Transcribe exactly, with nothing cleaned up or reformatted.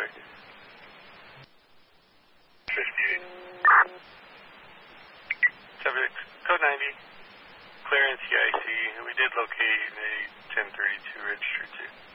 quick. fifty-eight. Subject, code ninety. Clearance E I C. We did locate a ten thirty-two registered too.